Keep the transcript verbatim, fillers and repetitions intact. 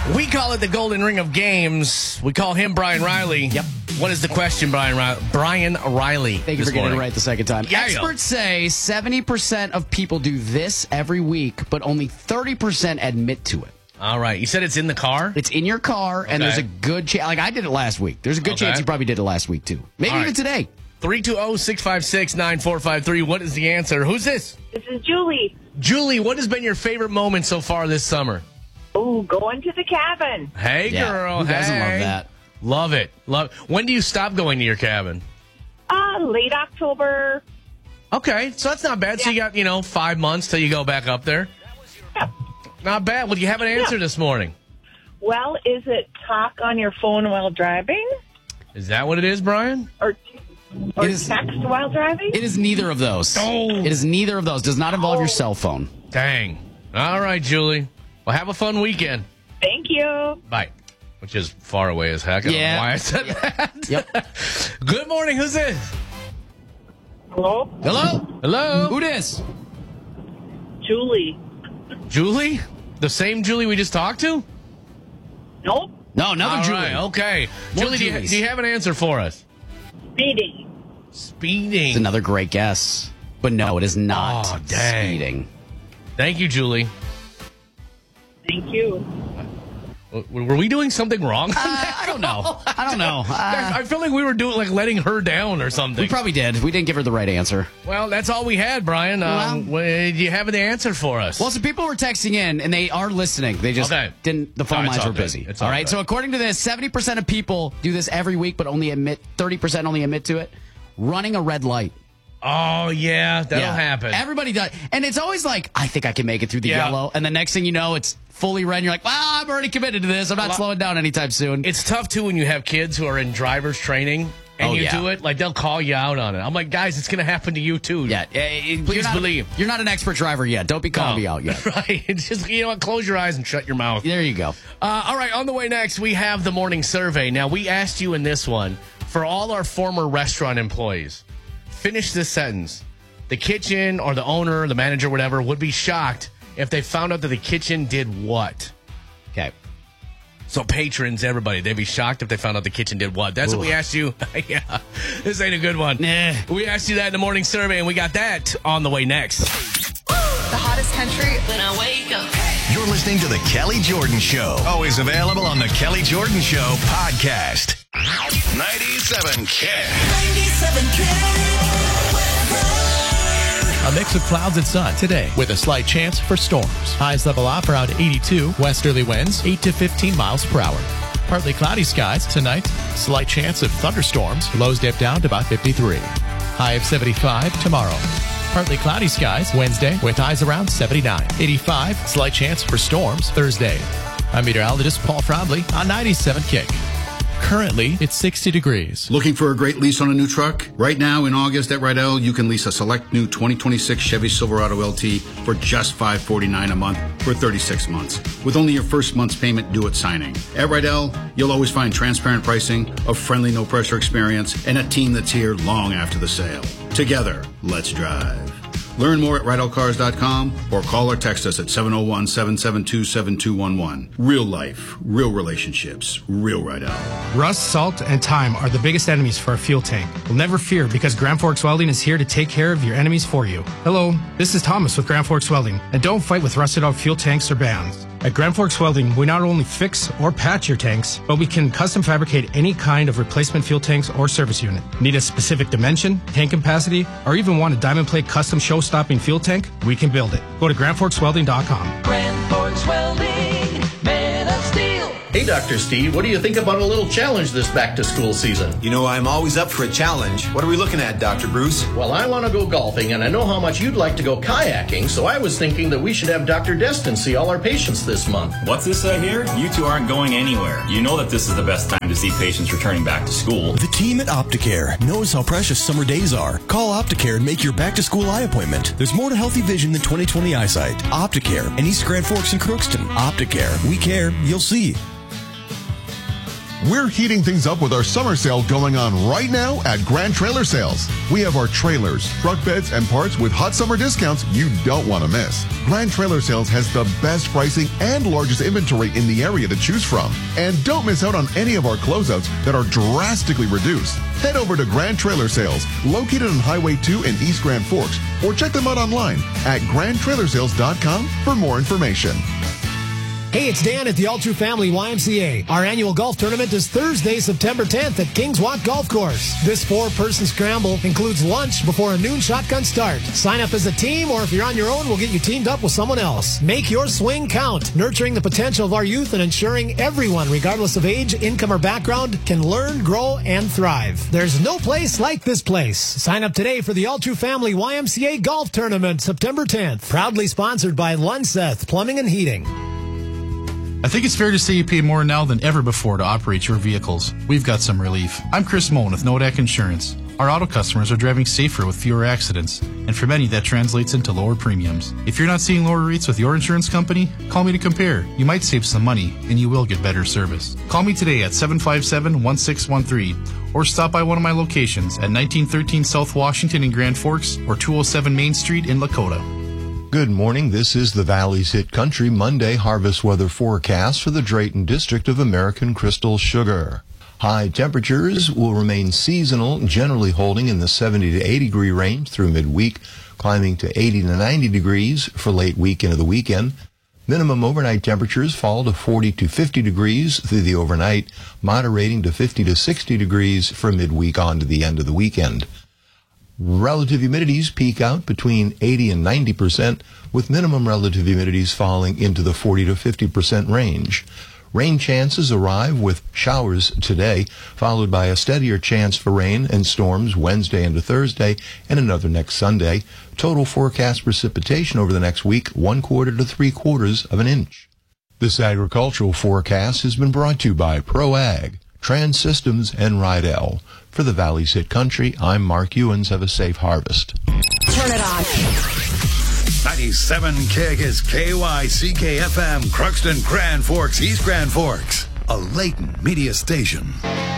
We call it the Golden Ring of Games. We call him Brian Riley. Yep. What is the question, Brian Riley? Brian Riley. Thank you this for getting morning. it right the second time. Yeah, Experts say seventy percent of people do this every week, but only thirty percent admit to it. All right. You said it's in the car? It's in your car, and Okay. there's a good chance. Like, I did it last week. There's a good Okay. chance you probably did it last week, too. Maybe All even right. today. three two zero, six five six, nine four five three. What is the answer? Who's this? This is Julie. Julie, what has been your favorite moment so far this summer? Oh, going to the cabin. Hey, Yeah, girl. who doesn't hey. love that? Love it. Love. When do you stop going to your cabin? Uh, late October. Okay, so that's not bad. So you got, you know, five months till you go back up there. Yeah. Not bad. Well, you have an answer Yeah. this morning. Well, is it talk on your phone while driving? Is that what it is, Brian? Or, or It is- text while driving? It is neither of those. Oh. It is neither of those. Does not involve your cell phone. Dang. All right, Julie. Well, have a fun weekend. Thank you. Bye. Which is far away as heck. I don't Yeah. know why I said that. Yep. Good morning. Who's this? Hello? Hello? Hello? Who dis? Julie. Julie? The same Julie we just talked to? Nope. No, another All Julie. right, okay. More Julie, do you, Julies. do you have an answer for us? Speeding. Speeding. It's another great guess. But no, it is not Oh, dang. speeding. Thank you, Julie. Thank you. W- Were we doing something wrong? Uh, I don't know. I don't know. Uh, I feel like we were doing like letting her down or something. we probably did. We didn't give her the right answer. Well, that's all we had, Brian. Um, Well- well, do you have an answer for us? Well, some people were texting in, and they are listening. They just Okay. didn't. The phone No, it's lines all were good. busy. It's all all right. good. So according to this, seventy percent of people do this every week, but only admit thirty percent only admit to it. Running a red light. oh, yeah, that'll Yeah. happen. Everybody does, and it's always like, I think I can make it through the Yeah. yellow, and the next thing you know, it's fully red. And you're like, well, I'm already committed to this. I'm not lot- slowing down anytime soon. It's tough, too, when you have kids who are in driver's training and Oh, you yeah. do it. Like, they'll call you out on it. I'm like, guys, it's going to happen to you, too. yeah, eh, Please you're not, believe. You're not an expert driver yet. Don't be calling me out yet. Right. It's just, you know what? Close your eyes and shut your mouth. There you go. Uh, all right, on the way next, we have the morning survey. Now, we asked you in this one, for all our former restaurant employees, finish this sentence. The kitchen or the owner, the manager, whatever, would be shocked if they found out that the kitchen did what? Okay. So patrons, everybody, they'd be shocked if they found out the kitchen did what? That's what we asked you. Yeah, this ain't a good one. Nah. We asked you that in the morning survey, and we got that on the way next. The hottest country when I wake up. You're listening to The Kelly Jordan Show. Always available on The Kelly Jordan Show podcast. ninety-seven K. ninety-seven K. A mix of clouds and sun today with a slight chance for storms. Highs level off around eighty-two. Westerly winds eight to fifteen miles per hour. Partly cloudy skies tonight. Slight chance of thunderstorms. Lows dip down to about fifty-three. High of seventy-five tomorrow. Partly cloudy skies Wednesday with highs around seventy-nine. eighty-five. Slight chance for storms Thursday. I'm meteorologist Paul Frombley on ninety-seven Kick. Currently, it's sixty degrees. Looking for a great lease on a new truck? Right now in August at Rydell, you can lease a select new twenty twenty-six Chevy Silverado L T for just five hundred forty-nine dollars a month for thirty-six months, with only your first month's payment due at signing. At Rydell, you'll always find transparent pricing, a friendly no-pressure experience, and a team that's here long after the sale. Together, let's drive. Learn more at Rydell Cars dot com or call or text us at seven oh one, seven seven two, seven two one one. Real life, real relationships, real Rydell. Rust, salt, and time are the biggest enemies for a fuel tank. Well, never fear, because Grand Forks Welding is here to take care of your enemies for you. Hello, this is Thomas with Grand Forks Welding, and don't fight with rusted out fuel tanks or bands. At Grand Forks Welding, we not only fix or patch your tanks, but we can custom fabricate any kind of replacement fuel tanks or service unit. Need a specific dimension, tank capacity, or even want a diamond plate custom show-stopping fuel tank? We can build it. Go to Grand Forks Welding dot com. Grand Forks Welding, man of steel. Hey, Doctor Steve, what do you think about a little challenge this back-to-school season? You know, I'm always up for a challenge. What are we looking at, Doctor Bruce? Well, I want to go golfing, and I know how much you'd like to go kayaking, so I was thinking that we should have Doctor Destin see all our patients this month. What's this I hear? You two aren't going anywhere. You know that this is the best time to see patients returning back to school. The team at Opticare knows how precious summer days are. Call Opticare and make your back-to-school eye appointment. There's more to healthy vision than twenty twenty eyesight. Opticare in East Grand Forks and Crookston. Opticare. We care. You'll see. We're heating things up with our summer sale going on right now at Grand Trailer Sales. We have our trailers, truck beds, and parts with hot summer discounts you don't want to miss. Grand Trailer Sales has the best pricing and largest inventory in the area to choose from. And don't miss out on any of our closeouts that are drastically reduced. Head over to Grand Trailer Sales, located on Highway two in East Grand Forks, or check them out online at grand trailer sales dot com for more information. Hey, it's Dan at the All True Family Y M C A. Our annual golf tournament is Thursday, September tenth at Kings Walk Golf Course. This four-person scramble includes lunch before a noon shotgun start. Sign up as a team, or if you're on your own, we'll get you teamed up with someone else. Make your swing count, nurturing the potential of our youth and ensuring everyone, regardless of age, income, or background, can learn, grow, and thrive. There's no place like this place. Sign up today for the All True Family Y M C A Golf Tournament, September tenth. Proudly sponsored by Lunseth Plumbing and Heating. I think it's fair to say you pay more now than ever before to operate your vehicles. We've got some relief. I'm Chris Moen with Nodak Insurance. Our auto customers are driving safer with fewer accidents, and for many that translates into lower premiums. If you're not seeing lower rates with your insurance company, call me to compare. You might save some money, and you will get better service. Call me today at seven five seven, one six one three, or stop by one of my locations at nineteen thirteen South Washington in Grand Forks or two oh seven Main Street in Lakota. Good morning. This is the Valley's Hit Country Monday harvest weather forecast for the Drayton District of American Crystal Sugar. High temperatures will remain seasonal, generally holding in the seventy to eighty degree range through midweek, climbing to eighty to ninety degrees for late week into the weekend. Minimum overnight temperatures fall to forty to fifty degrees through the overnight, moderating to fifty to sixty degrees for midweek on to the end of the weekend. Relative humidities peak out between eighty and ninety percent, with minimum relative humidities falling into the forty to fifty percent range. Rain chances arrive with showers today, followed by a steadier chance for rain and storms Wednesday into Thursday and another next Sunday. Total forecast precipitation over the next week, one quarter to three quarters of an inch. This agricultural forecast has been brought to you by ProAg, Trans Systems, and Rydell. For the Valley's Hit Country, I'm Mark Ewens. Have a safe harvest. Turn it on. ninety-seven K is K Y C K F M, Crookston, Grand Forks, East Grand Forks, a Layton media station.